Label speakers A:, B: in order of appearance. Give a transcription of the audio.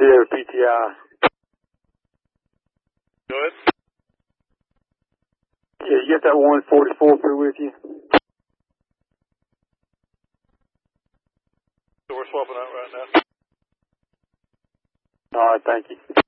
A: Sierra PTI.
B: Go ahead.
A: Yeah, you got that 144 through with you?
B: So we're swapping out right now.
A: All right, thank you.